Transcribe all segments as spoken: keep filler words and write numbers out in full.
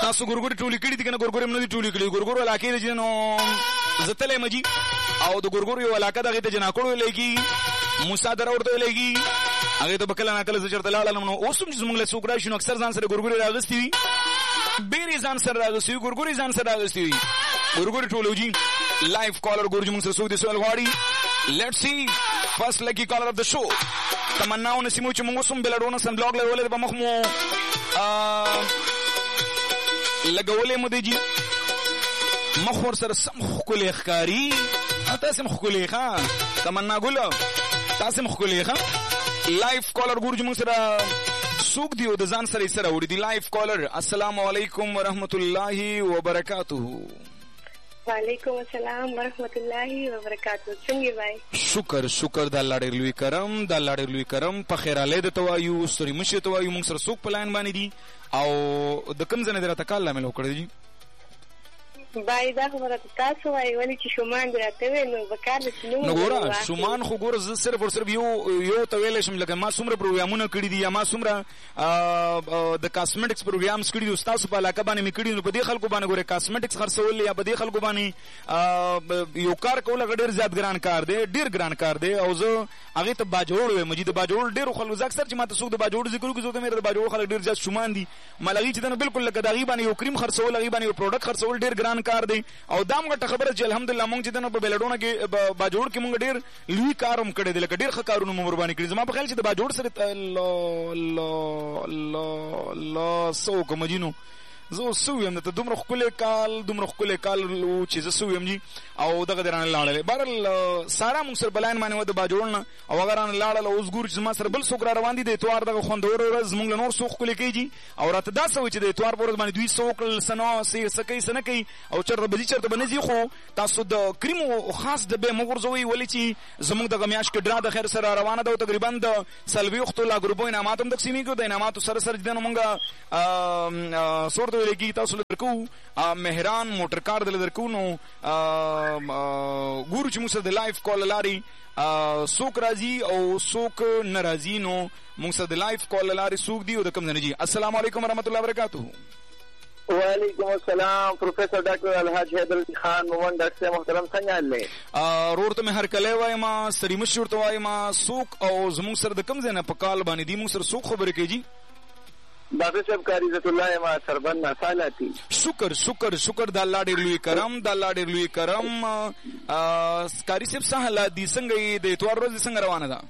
تاسو ګورګوري ټولې کړي دي کنه ګورګوري نه دي ټولې کړي ګورګورو علاقې دي نو زتلې مجي او د ګورګوري علاقې دغه ته جناکړو لګي مصادره ورته لګي هغه ته بکله نه کله چرته لاړل نو اوس هم زموږ له سوکرا شنو اکثر ځان سره ګورګوري راغستي وي بیري ځان سره راغستي وي ګورګوري ځان سره راغستي وي ګورګوري ټولوجي لایف کالر ګورګوري موږ سره سو دي سوال غواړي لیټس سی فرست لکی کالر اف د شو تمناونه سیمو چې موږ سم بلډونه سن بلاګ لولې په مخ مو لګولې مو دی مخور سره سم خولې ښکاری تاسو خولې ښا تمنا ګل تاسو خولې ښا لایف کالر ګورګوري موږ سره سوق دیو د ځان سره سره وړي دی لایف کالر السلام علیکم ورحمت الله وبرکاته وعلیکم السلام ورحمت الله وبرکاته څنګه وای شکر شکر د الله ډېر لوی کرم د الله ډېر لوی کرم په خیر اله د توایو ستوري مشه توایو موږ سره سوق پلان باندې دي او د کم ځنه درته کال لامل وکړی دي بای دا خبره تاسو وای ولی چې شومان درته نو وکړل چې نو ګوره شومان خو ګوره ز صرف ور صرف یو یو تویل شم لکه ما څومره پروګرامونه کړی دي یا ما څومره د کاسمیټکس پروګرامز کړی دي تاسو په علاقه باندې می کړی نو په دې خلکو باندې ګوره کاسمیټکس خرڅول یا په دې خلکو باندې یو کار کول غډیر زیات ګران کار دی ډیر ګران کار دی او زه هغه ته باجوړ وې مجید باجوړ ډیر خلکو ز اکثر چې ما ته څوک د باجوړ ذکر کوي زه ته مې د باجوړ خلک ډیر زیات شومان دي ملغي چې دنه بالکل لکه دغه باندې یو کریم خرڅول هغه باندې یو پروډکټ خرڅول ډیر ګران کار دی او دا موږ ته خبره چې الحمدلله موږ چې دنه په بلډونه کې باجوړ کې موږ ډیر لوی کاروم کړی دی لکه ډیر ښه کارونه مو قرباني کړی زما په خیال چې د باجوړ سره الله الله الله الله سو کوم جنو زه سویم ته دومره خپل کال دومره خپل کال چې زه سویم جی او دغه درانه لاړل بهر سارا موږ سره بلاین باندې ود باجوړنه او غران لاړل اوس ګور چې ما سره بل څوک را روان دي د اتوار دغه خوندور ورځ موږ نور څوک کولې کیږي او راته دا سوي چې د اتوار ورځ باندې دوی څوک سنو سي سکه سنه کوي او چرته بجې چرته بنځي خو تاسو د کریمو خاص د به موږ ورزوي ولې چې زموږ دغه میاش کې ډرا د خیر سره روانه ده تقریبا د سلوي وخت لا ګروپو انعامات هم تقسیمي کو د انعامات سره سره د موږ سورته لګي تاسو درکو مهران موټر کار دل درکو نو ګورو چې موږ سره د لایف کال لاري سوک راځي او سوک ناراضي نو موږ سره د لایف کال لاري سوک دی او د کم نه جی السلام علیکم ورحمت الله وبرکاته وعلیکم السلام پروفیسر ډاکټر الحاج حیدر خان مومن ډاکټر محترم څنګه حالې ورته مې هر کله وایم سری مشور ته وایم سوک او زموږ سره د کم نه په کال باندې دی موږ سره سوک خبرې کوي ډاکټر صاحب کاری عزت الله ما سربند نصالاتي شکر شکر شکر د الله ډېر لوی کرم د الله ډېر لوی کرم کاری صاحب سهلا دي څنګه د اتوار ورځ څنګه روانه ده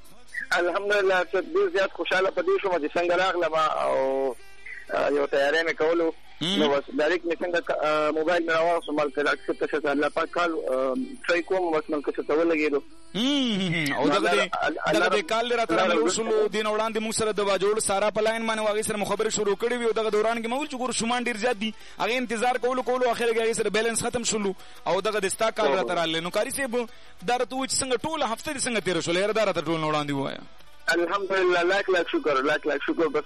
الحمدلله چې ډېر زیات خوشاله پدې شوم چې څنګه راغلم او یو تیارې مې کولو نو بس ډایرکټ مې څنګه موبایل مې راوړم مال کې اکسپټ شته الله پاک کال ټرای کوم بس مال کې څه ولګېدو او دغه دغه کال راته راغلی اصول دین وړاندې موږ سره د باجوړ سارا پلاین باندې واغې سره مخابره شروع کړې وي او دغه دوران کې مول چې ګور شومان ډیر زیات دي هغه انتظار کولو کولو اخر کې هغه سره بیلانس ختم شولو او دغه د ستا کال راته راغلی نو کاری صاحب درته و چې څنګه ټول هفته دې څنګه تیر شول یاره درته ټول وړاندې وایا الحمدلله لاک لاک شکر لاک لاک شکر بس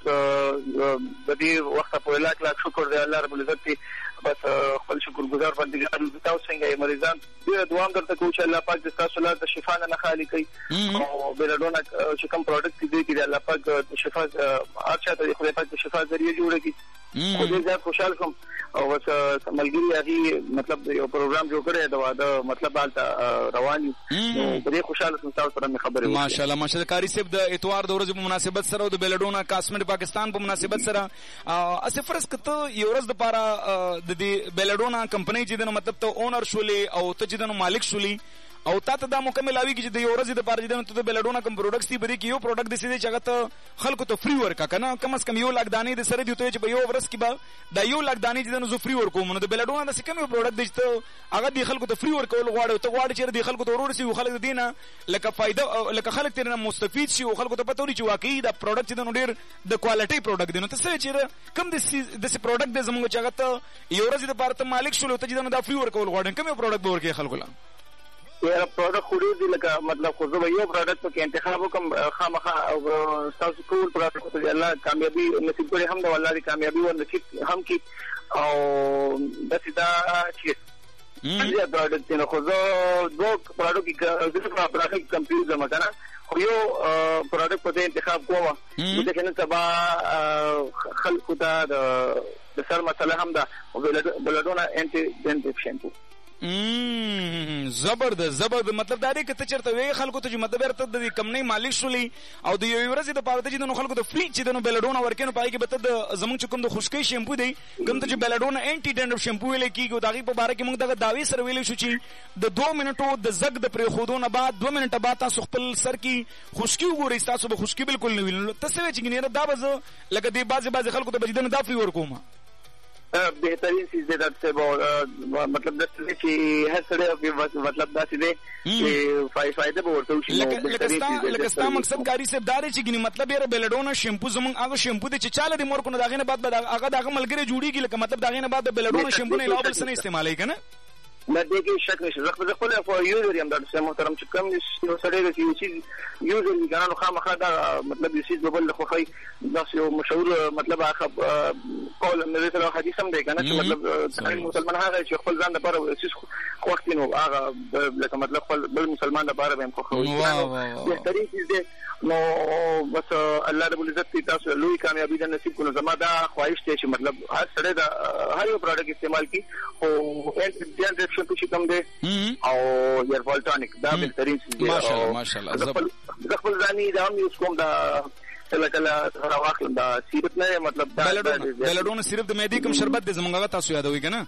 د دې وخت په لاک لاک شکر دی الله رب العزت بس خپل شکر گزار باندې تاسو څنګه مریضان دې دوام درته کوم چې الله پاک تاسو له شفا نه خالي کوي او بلډونه چې کوم پروډکټ دي چې الله پاک شفا اچھا ته خدای پاک شفا ذریعہ جوړ کړي خو دې زیات خوشاله کوم او بس ملګری هغه مطلب یو پروګرام جوړ کړی دا د مطلب حالت رواني دې خوشاله کوم تاسو سره خبرې ماشاءالله ماشاءالله کاری صاحب د اتوار د ورځې په مناسبت سره او د بلډونه کاسمیټ پاکستان په مناسبت سره اسه فرض کته یو ورځ د پاره د دې بلډونه کمپنۍ چې د مطلب ته اونر شولې او ته چې د مالک شولې او تاسو دا مکمل اوی چې د یو ورځې د پاره چې د بلډونه کوم پروډکټس دی بری کې یو پروډکټ د سیده چې هغه ته خلکو ته فری ورکا کنه کم از کم یو لاک دانې د سره دی ته چې په یو ورځ کې به دا یو لاک دانې چې د فری ورکوم نو د بلډونه د کم یو پروډکټ دی چې هغه د خلکو ته فری ورکول غواړي ته غواړي چې د خلکو ته ورور شي خلک دینه لکه فائدہ لکه خلک ترنه مستفید شي او خلکو ته پته وري چې واقعي دا پروډکټ چې د ډیر د کوالټي پروډکټ دی نو ته څه چې کم د د پروډکټ د زموږ چې هغه ته یو ورځې د پاره ته مالک شول ته چې دا فری ورکول غواړي کم یو پروډکټ ورکړي خلکو لا یاره پروډکټ خوري دي لکه مطلب خو زه یو پروډکټ کې انتخاب وکم خامخا او تاسو ټول پروډکټ ته الله کامیابی نصیب کړي هم د الله دې کامیابی او نصیب هم کی او بس دا چې زیات پروډکټ نه خو زه دوه پروډکټ زه پروډکټ کمپیوټر ما کنه خو یو پروډکټ په انتخاب کوم چې کنه سبا خلکو ته د سر مسله هم ده بلډونا انټي ډنټ شیمپو ام زبردست زبردست مطلب دا دی چې ته چرته وی خلکو ته چې مطلب ورته د کمنۍ مالک شولې او د یو ورځې د پاره چې د خلکو د فری چې د بلډونا ورکینو پای کې به ته د زمونږ چې کوم د خشکۍ شیمپو دی کوم ته چې بلډونا انټي ډنډ شیمپو ویل کیږي داغي په باره کې موږ دغه داوی سره ویل شو چې د دوه منټو د زګ د پرې خودونه بعد دوه منټه بعد تاسو خپل سر کې خشکۍ وګورئ تاسو به خشکۍ بالکل نه ویل تاسو چې ګنیره دا به لکه دی بعضی بعضی خلکو ته بجدن دا فری ورکوم بهترین چیز دی درته مطلب داسې چې هر سړی مطلب داسې دی چې فائدہ به ورته وشي لکه ستا مقصد کاری صاحب دا دی چې ګنې مطلب یې بلډونا شیمپو زمونږ هغه شیمپو دی چې چاله د مور کو نه داغې نه بعد به هغه دغه ملګری جوړیږي لکه مطلب داغې نه بعد د بلډونا شیمپو نه علاوه بل څه نه استعمالوي که نه نه دې کې شک نشته زه خپل خپل یوزر یم درته محترم چې کوم یو سړی دی چې چیز یوزر دی کنه نو خامخا دا مطلب یو چیز بل خو خی دا یو مشهور مطلب هغه قول نبی صلی الله حدیث هم دی کنه چې مطلب مسلمان هغه چې خپل ځان لپاره یو چیز خو وخت نو هغه لکه مطلب خپل بل مسلمان لپاره به خو خو بهترین چیز دی نو بس الله رب العزت تاسو لوی کامیابی د نصیب کړو زما دا خواهش دی چې مطلب هر سړی دا هر یو پروډکټ استعمال کی او شیمپو چې کوم دی او هیر فال ټانیک دا بهترین چیز دی ماشاءالله ماشاءالله زه خپل ځاني دا هم یوز کوم دا کله کله راواخلم دا سیرپ نه مطلب دا بلډونا سیرپ د معدې کوم شربت دی زمونږ تاسو یادوي کنه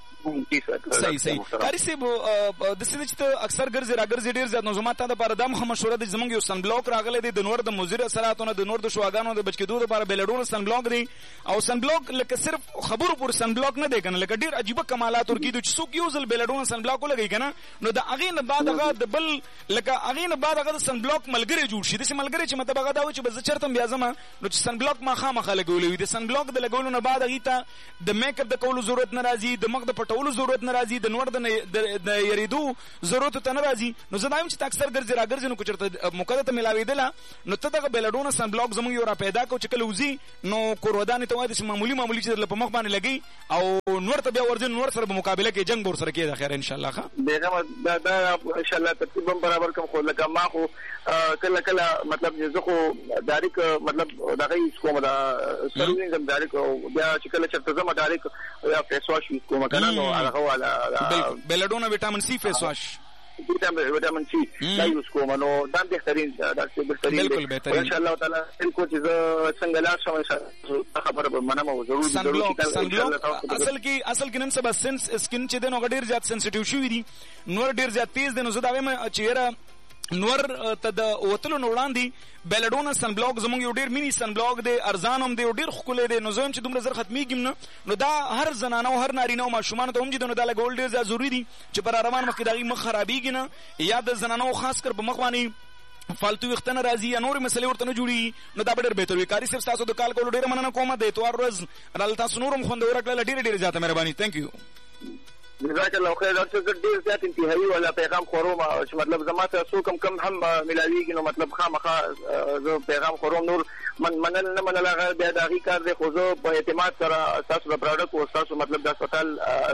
صحیح صحیح کاری صاحب د سې چې اکثر ګرځي راګرځي ډیر زیات نو زما ته د پاره د مشوره د زمونږ یو سن بلاک راغلی دی د نور د مزیر اثراتونه د نور د شواګانو د بچکیدو لپاره بلډونا سن بلاک دی او سن بلاک لکه صرف خبرو پر سن بلاک نه دی کنه لکه ډیر عجیب کمالات ورکیدو چې څوک یو ځل بلډونا سن بلاک ولګي کنه نو د اغه نه بعد هغه د بل لکه اغه نه بعد هغه سن بلاک ملګری جوړ شي د ملګری چې مطلب هغه دا و چې بز چرته بیا زما نو چې سن بلاک ما خامخا لګولې د سن بلاک د لګولو نه بعد هغه ته د میک اپ د کولو ضرورت نه راځي د مخ د پټولو ضرورت نه راځي د نور د یریدو ضرورت ته نه راځي نو زه دایم چې اکثر ګرځي راګرځي نو چرته مقدمه ملاویدله نو ته دغه بلډونا سن بلاک زموږ یو را پیدا کو چې کله وزي نو کورودان ته وایي چې معمولی معمولی چې په مخ باندې لګي او نور ته بیا ورځي نور سره په مقابله کې جنگ ور سره کېده خیر ان شاء الله ښه بیغه دا دا ان شاء الله ترتیب برابر کوم خو لکه ما خو کله کله مطلب زه خو داریک مطلب دغه کوم دا سروینګ داریک بیا چې کله چرته زما داریک یا فیس واش کوم کنه نو هغه والا بلډونا ویټامین سی فیس واش ویټامین سی دا یوز کوم نو دا بهترین دا بهترین بالکل بهترین ان شاء الله تعالی کو چې څنګه لا شوم خبره به منم ضروري سن بلاک سن بلاک اصل کې اصل کې نن سبا سنس سکین چې دنو ډیر زیات سنسټیو شوی دي نور ډیر زیات تیز دي نو زه دا وایم چې نور ته د وتلو نو وړاندې بلډونا سن بلاک زموږ یو ډیر مینی سن بلاک دی ارزان هم دی ډیر ښکلی دی نو زه هم چې دومره زر ختمیږم نه نو دا هر زنانه او هر نارینه او ماشومانو ته هم چې نو دا لګول ډیر زیات ضروري دي چې پر روان مخکې د هغې مخ خرابېږي نه یا د زنانو خاص کر په مخ باندې فالتو وختونه راځي یا نورې مسلې ورته نه جوړي نو دا به ډېر بهتر وي کاري صاحب تاسو د کال کولو ډېره مننه کومه د اتوار ورځ راله تاسو نور هم خوندوره کړله ډېره ډېره زیاته مهرباني تھینک یو جزاک الله خیر ډاکټر صاحب ډیر زیات انتهایی ولا پیغام خوروم چې مطلب زما ته څو کم کم هم ملاویږي نو مطلب خامخا زه پیغام خوروم نور من منل نه منل هغه بیا د هغې کار دی خو زه په اعتماد سره ستاسو د پروډکټ او ستاسو مطلب د هسپتال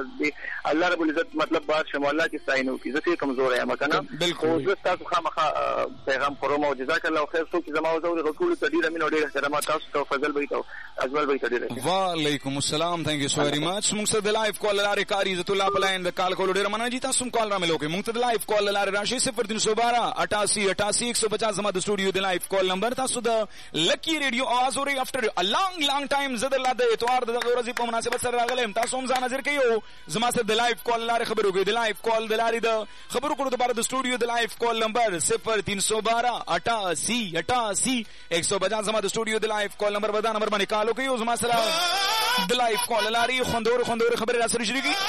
الله رب العزت مطلب بار شم الله کې ستاینه وکړي زه څه کمزوری یم که نه خو زه ستاسو خامخا پیغام خوروم او جزاک الله خیر څوک زما وزوري ټولو ته ډېره مینه او ډېر احترامات تاسو ته فضل بهی ته اجمل بهی ته ډېر وعلیکم السلام تھینک یو سو ویری مچ موږ سره د لایف کال لارې کار عزت الله پلاین د کال کولو ډېره مننه جی تاسو کال را ملو کې موږ ته د لایف کال لارې راشي صفر تین سو بارہ اٹھاسی اٹھاسی ایک سو پچاس زما د سټوډیو د لایف کال نمبر تاسو د لکی ریډیو आवाज اوري افټر ا لانګ لانګ ټایم زه د لاده اتوار د ورځې په مناسبت سره راغلم تاسو هم ځان حاضر کړئ زما سره د لایف کال لارې خبرو کوي د لایف کال د لارې د خبرو کولو لپاره د سټوډیو د لایف کال نمبر صفر تین سو بارہ اٹھاسی اٹھاسی ایک سو پچاس زما د سټوډیو د لایف کال نمبر ودا نمبر باندې کال وکړئ زما سره د لایف کال لارې خوندور خوندور خبرې را سره شریکي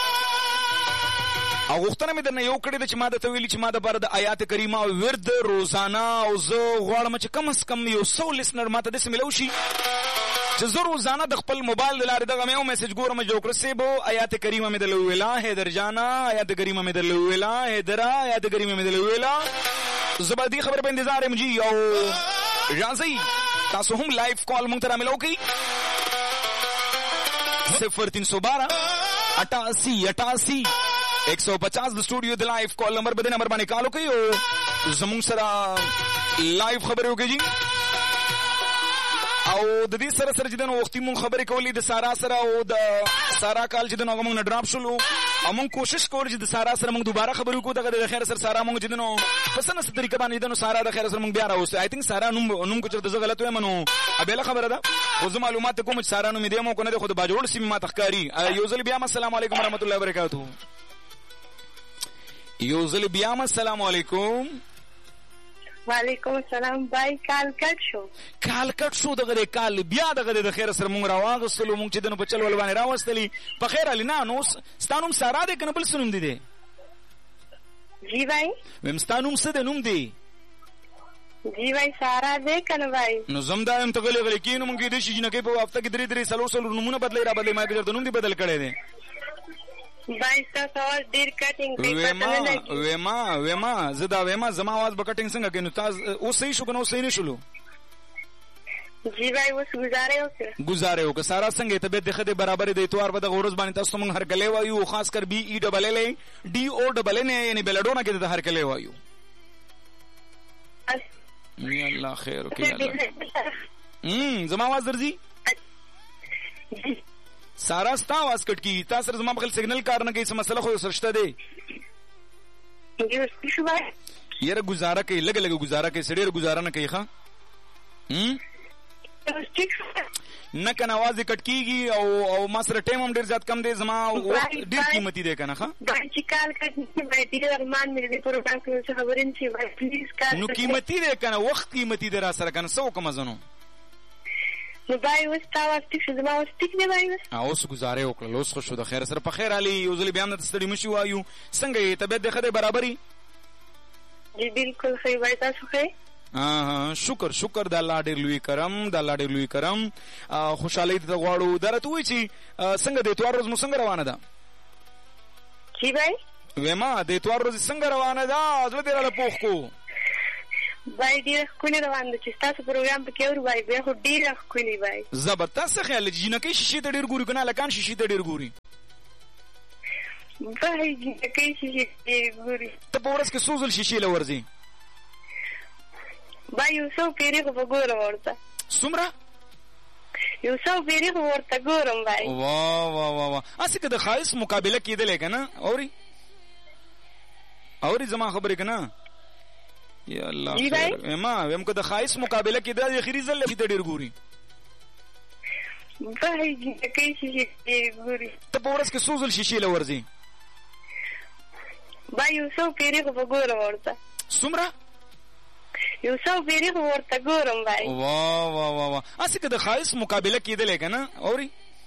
او غوښتنه مې درنه یو کړې ده چې ما درته ویلي چې ما دپاره د آیات کریمه ورد روزانه او زه غواړم چې کم از کم یو سو لسنر ما ته داسې میلو شي چې زه روزانه د خپل موبایل د لارې دغه مې یو میسج ګورم چې جوکر صاحب آیات کریمه مې درله وویله حیدر جانه آیات کریمه مې درله وویله حیدره آیات کریمه مې درله وویله زه به دې خبرې په انتظار یم جي او راځئ تاسو هم لایف کال مونږ ته را میلو کوئ صفر تین سو بارہ اٹھاسی اٹھاسی एक सौ पचास د स्टूडियो د लाइव कॉल नंबर बदे नंबर باندې کالو کوي او زمون سره لایو خبرو کوي او د دې سره سره چې د وختي مون خبرې کولې د سارا سره او د سارا کال چې د نو موږ نه ډراپ شولو او موږ کوشش کوو چې د سارا سره موږ دوباره خبرو کوو دغه د خیر سره سارا موږ چې نو پسنه ست طریقه باندې د نو سارا د خیر سره موږ بیا راوځو آی تھنک سارا نوم نوم کو چرته غلط وای منو ابله خبره ده خو زه معلومات کوم چې سارا نوم دې مو کنه خو د باجوړ سیمه ما تخکاری یوزل بیا السلام علیکم ورحمت الله وبرکاتہ یوزل بیا السلام علیکم وعلیکم السلام بای کال کټ شو کال کټ شو دغه کال بیا دغه د خیر سره مونږ راوغسلو مونږ چې دنه په چل ول باندې راوستلی په خیر علي نه نو ستانوم سارا دې کنه بل سنوم دي دي جی بای ویم ستانوم څه د نوم دی جی بای سارا دې کنه بای نو زم دا هم تغلی غلی کینو مونږ دې شي نه کې په هفته کې درې درې سلو سلو نمونه بدلې را بدلې ما کې د نوم دی بدل کړي دي بای تاسو ډیر کټینګ کوي وېما وېما وېما زدا وېما زما आवाज بکټینګ څنګه کینو تاسو او صحیح شو کنه او صحیح نشلو جی بای اوس گزارې وکړه گزارې وکړه سارا څنګه طبيعت د خدای برابر د اتوار په دغه ورځ باندې تاسو مونږ هر کله وایو خاص کر بي ای ډبل ال ډي او ډبل ان یعنی بلډونه کې د هر کله وایو یا الله خیر وکړي هم زما आवाज درځي سارا ستا आवाज کټ کی تاسو سره زما بغل سیګنل کار نه کوي څه مسله خو سرشته دی یره گزاره کوي لګ لګ گزاره کوي سړي گزاره نه کوي ښا هم نه کنه आवाज کټ کیږي او او ما سره ټیم هم ډیر زیات کم دی زما ډیر قیمتي دی کنه ښا باندې کال کټ مې ډیر ارمان مې دې پروګرام کې څه خبرین شي وای پلیز کار نو قیمتي دی کنه وخت قیمتي دی را سره کنه سو کوم زنو نو بای وستا واسطه چې زما واستیک نه بای وس اوس گزارې وکړه اوس خو شو د خیر سره په خیر علي یو ځل بیا هم ستړي مشي وایو څنګه طبيعت د خدای برابرۍ جی بالکل صحیح وای تاسو ښه ها شکر شکر د الله ډېر لوی کرم د الله ډېر لوی کرم خوشالۍ ته غواړو درته وای چې څنګه د اتوار ورځ مو څنګه روانه ده کی بای وېما د اتوار ورځ څنګه روانه ده زړه دې را پوښ کو بای ډیر خونی روان دي چې تاسو پروګرام پکې ور وای به ډیر خونی وای زبردست خیال جنکه شیشه ته ډیر ګوري کنه لکان شیشه ته ډیر ګوري بای جنکه شیشه ته ګوري ته پورس کې سوزل شیشه لورځي بای یو څو پیری کو وګورم ورته سمره یو څو پیری کو ورته ګورم بای وا وا وا وا اسی که د خالص مقابله کېدل کنه اوري اوري زما خبرې کنه یا الله خیر ما ویم کو د خایس مقابله کې د اخیری ځل لې ډیر ګوري بای جنکه شیشه ته ګوري ته پورس کې سوزل شیشه لورځي بای یو څو پیری کو وګورم ورته سمره یو څو پیری کو ورته ګورم بای وا وا وا وا اسی که د خایس مقابله کېدل کنه اوري